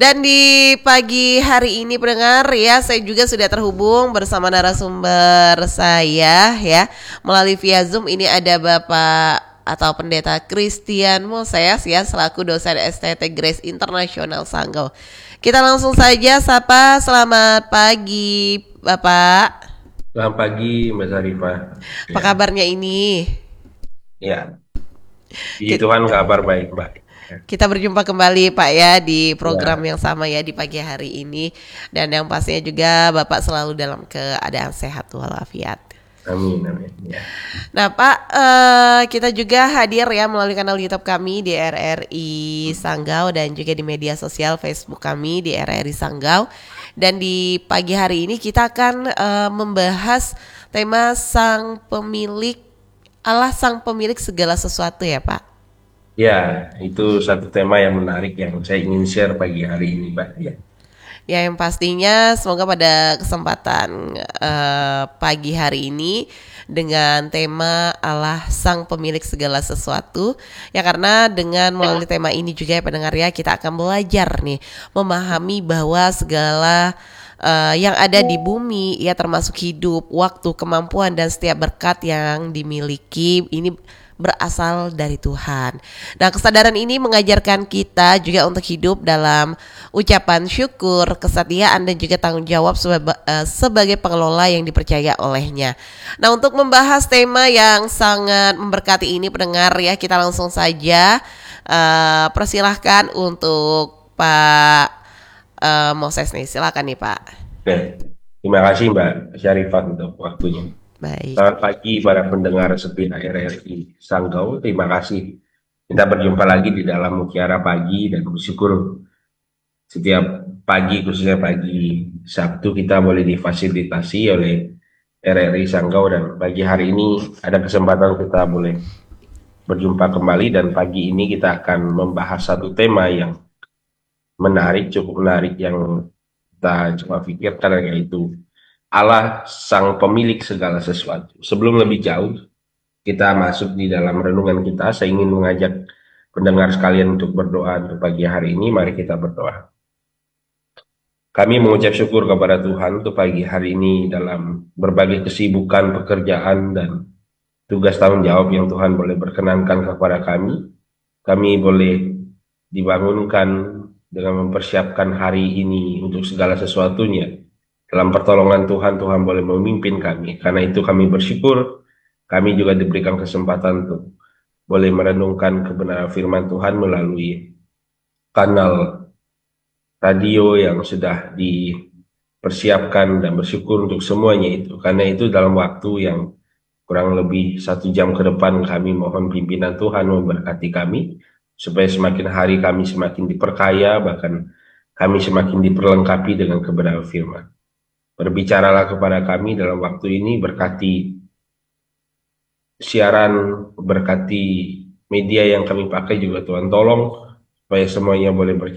Dan di pagi hari ini pendengar ya, saya juga sudah terhubung bersama narasumber saya ya. Melalui via Zoom ini ada Bapak atau Pendeta Christian Moses ya selaku dosen STT Grace Internasional Sanggau. Kita langsung saja sapa, selamat pagi Bapak. Selamat pagi Mbak Sarifah. Apa Ya, kabarnya ini? ya. Puji Kita, Tuhan kabar baik Mbak. Ya, kita berjumpa kembali Pak ya di program ya, yang sama ya di pagi hari ini. Dan yang pastinya juga Bapak selalu dalam keadaan sehat walafiat. amin, amin. Ya, Nah Pak, kita juga hadir ya melalui kanal YouTube kami di RRI Sanggau dan juga di media sosial Facebook kami di RRI Sanggau. Dan di pagi hari ini kita akan membahas tema sang pemilik, Allah sang pemilik segala sesuatu ya Pak. ya, itu satu tema yang menarik yang saya ingin share pagi hari ini Mbak. Ya, Ya yang pastinya semoga pada kesempatan pagi hari ini dengan tema Allah Sang Pemilik Segala Sesuatu. Ya karena dengan melalui tema ini juga ya pendengar ya kita akan belajar nih memahami bahwa segala yang ada di bumi ya termasuk hidup, waktu, kemampuan dan setiap berkat yang dimiliki ini berasal dari Tuhan. Nah, kesadaran ini mengajarkan kita juga untuk hidup dalam ucapan syukur, kesetiaan dan juga tanggung jawab sebagai pengelola yang dipercaya olehnya. Nah, untuk membahas tema yang sangat memberkati ini pendengar ya, kita langsung saja persilahkan untuk Pak Moses nih. Silakan nih, Pak. oke. Terima kasih Mbak Sarifah untuk waktunya. Baik. Selamat pagi para pendengar setia RRI Sanggau. Terima kasih. Kita berjumpa lagi di dalam Mutiara Pagi dan bersyukur setiap pagi, khususnya pagi Sabtu, kita boleh difasilitasi oleh RRI Sanggau dan pagi hari ini ada kesempatan kita boleh berjumpa kembali dan pagi ini kita akan membahas satu tema yang menarik, cukup menarik yang kita coba pikirkan yaitu Allah sang pemilik segala sesuatu. Sebelum lebih jauh kita masuk di dalam renungan kita, saya ingin mengajak pendengar sekalian untuk berdoa untuk pagi hari ini. Mari kita berdoa. Kami mengucap syukur kepada Tuhan untuk pagi hari ini dalam berbagai kesibukan pekerjaan dan tugas tanggung jawab yang Tuhan boleh berkenankan kepada kami. Kami boleh dibangunkan dengan mempersiapkan hari ini untuk segala sesuatunya. Dalam pertolongan Tuhan, Tuhan boleh memimpin kami. Karena itu kami bersyukur, kami juga diberikan kesempatan untuk boleh merenungkan kebenaran firman Tuhan melalui kanal radio yang sudah dipersiapkan dan bersyukur untuk semuanya itu. Karena itu dalam waktu yang kurang lebih 1 jam ke depan kami mohon pimpinan Tuhan memberkati kami supaya semakin hari kami semakin diperkaya bahkan kami semakin diperlengkapi dengan kebenaran firman. Berbicaralah kepada kami dalam waktu ini, berkati siaran, berkati media yang kami pakai juga Tuhan tolong supaya semuanya boleh